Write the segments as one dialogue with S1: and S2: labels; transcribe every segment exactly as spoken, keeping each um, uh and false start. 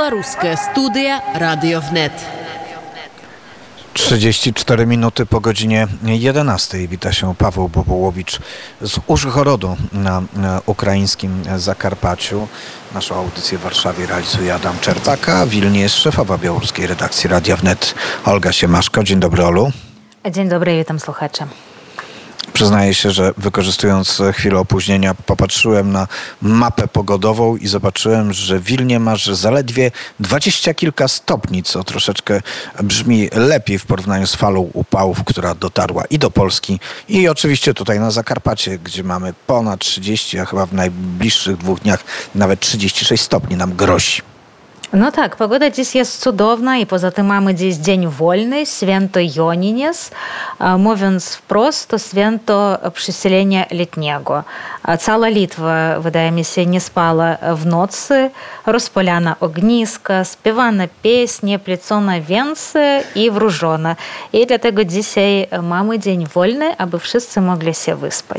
S1: Белорусская студия «Радио Вnet».
S2: trzydzieści cztery minuty po godzinie jedenastej. Wita się Paweł Bobołowicz z Użhorodu na, na ukraińskim Zakarpaciu. Naszą audycję w Warszawie realizuje Adam Czerpak, a w Wilnie jest szefowa białoruskiej redakcji Radia Wnet Olga Siemaszko. Dzień dobry, Olu.
S3: Dzień dobry, witam słuchaczy.
S2: Przyznaję się, że wykorzystując chwilę opóźnienia popatrzyłem na mapę pogodową i zobaczyłem, że w Wilnie masz zaledwie dwadzieścia kilka stopni, co troszeczkę brzmi lepiej w porównaniu z falą upałów, która dotarła i do Polski, i oczywiście tutaj na Zakarpacie, gdzie mamy ponad trzydzieści, a chyba w najbliższych dwóch dniach nawet trzydzieści sześć stopni nam grozi.
S3: No tak, pogoda dziś jest cudowna i poza tym mamy dziś dzień wolny, święto Jonines. Mówiąc wprost, to święto przesilenia letniego. Cała Litwa, wydaje mi się, nie spała w nocy. Rozpalano ogniska, śpiewano pieśni, plecono wieńce i wróżono. I dlatego dzisiaj mamy dzień wolny, aby wszyscy mogli się wyspać.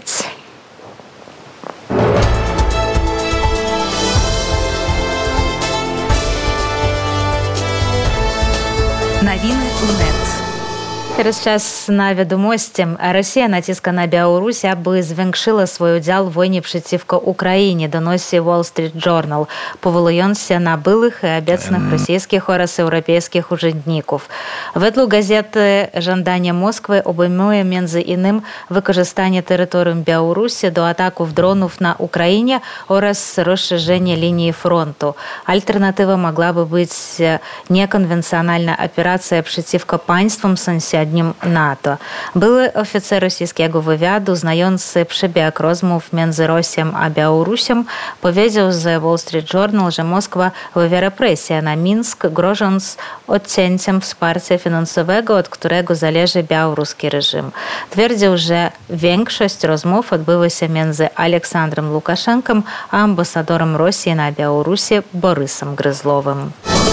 S1: Новины УНЕТ.
S3: Teraz czas na wiadomości. Rosja naciska na Białoruś, aby zwiększyła swój udział w wojnie przeciwko Ukrainie, donosi Wall Street Journal, powołując się na byłych i obecnych rosyjskich oraz europejskich urzędników. Według gazety żądania Moskwy obejmuje między innymi wykorzystanie terytorium Białorusi do ataków dronów na Ukrainie oraz rozszerzenie linii frontu. Alternatywa mogłaby być niekonwencjonalna operacja przeciwko państwom sąsiadnim NATO. Były oficer rosyjskiego wywiadu, znający przebieg rozmów między Rosją a Białorusią, powiedział z Wall Street Journal, że Moskwa wywiera presję na Mińsk, grożąc odcięciem wsparcia finansowego, od którego zależy białoruski reżim. Twierdził, że większość rozmów odbyła się między Aleksandrem Łukaszenką a ambasadorem Rosji na Białorusi Borysem Gryzlowym.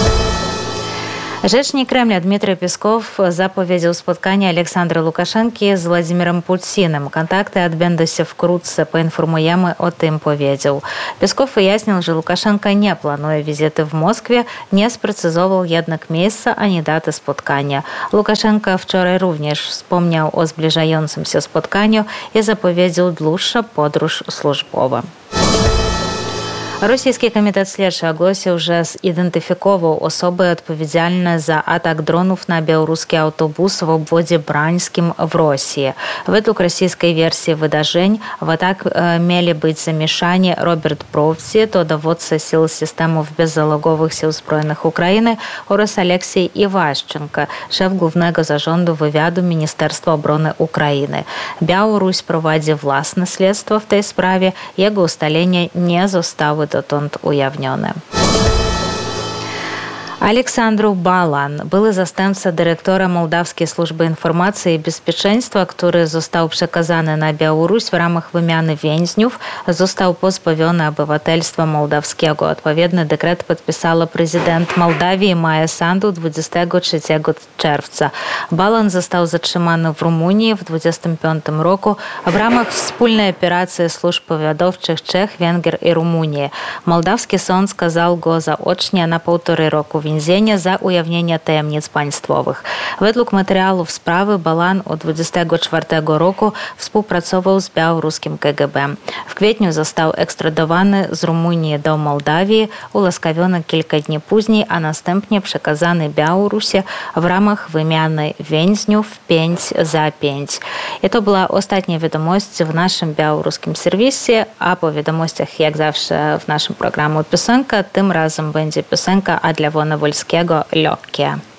S3: Rzecznik Kremla Dmitrij Pieskow zapowiedział spotkanie Aleksandra Łukaszenki z Władimirem Putinem. Kontakty odbędą się wkrótce, poinformujemy o tym, powiedział. Pieskow wyjaśnił, że Łukaszenka nie planuje wizyty w Moskwie, nie sprecyzował jednak miejsca ani daty spotkania. Łukaszenka wczoraj również wspomniał o zbliżającym się spotkaniu i zapowiedział dłuższą podróż służbową. Rosyjski Komitet Śledczy ogłosił, że zidentyfikował osoby odpowiedzialne za atak dronów na białoruski autobus w obwodzie brańskim w Rosji. Według rosyjskiej wersji wydarzeń w atak mieli być zamieszani Robert Brovsi, to dowódca sił systemów bezzalogowych Sił Zbrojnych Ukrainy, oraz Aleksiej Iwaszczenko, szef Głównego Zarządu Wywiadu Ministerstwa Obrony Ukrainy. Białoruś prowadzi własne śledztwo w tej sprawie, jego ustalenia nie zostały dotąd ujawnione. Aleksandr Balan, były zastępca dyrektora Mołdawskiej Służby Informacji i Bezpieczeństwa, który został przekazany na Białoruś w ramach wymiany więźniów, został pozbawiony obywatelstwa mołdawskiego. Odpowiedni dekret podpisała prezydent Mołdawii Maja Sandu dwudziestego trzeciego czerwca. Balan został zatrzymany w Rumunii w dwudziestym piątym roku w ramach wspólnej operacji służb powiadowczych Czech, Węgier i Rumunii. Mołdawski sąd skazał go zaocznie na półtorej roku więzienia za ujawnienie tajemnic państwowych. Według materiałów sprawy Balan od dwudziestego czwartego roku współpracował z białoruskim K G B. W kwietniu został ekstradowany z Rumunii do Mołdawii, ułaskawiony kilka dni później, a następnie przekazany Białorusi w ramach wymiany więźniów pięć za pięć. I to była ostatnia wiadomość w naszym białoruskim serwisie, a po wiadomościach jak zawsze w naszym programie piosenka. Tym razem będzie piosenka Adlia Wolskiego Lekkie.